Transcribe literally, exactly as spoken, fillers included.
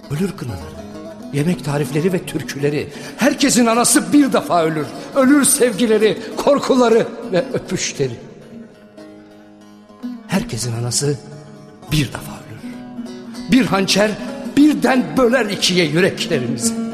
Ölür kınaları, yemek tarifleri ve türküleri. Herkesin anası bir defa ölür. Ölür sevgileri, korkuları ve öpüşleri. Herkesin anası bir defa ölür. Bir hançer birden böler ikiye yüreklerimizi.